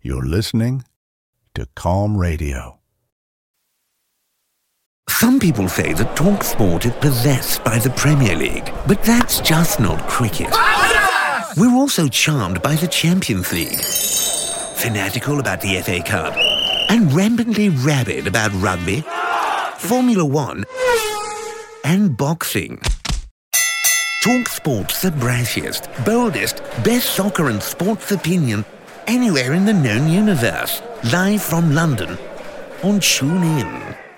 You're listening to Calm Radio. Some people say that TalkSport is possessed by the Premier League, but that's just not cricket. We're also charmed by the Champions League, fanatical about the FA Cup, and rampantly rabid about rugby, Formula One, and boxing. TalkSport's the brassiest, boldest, best soccer and sports opinion anywhere in the known universe. Live from London on TuneIn.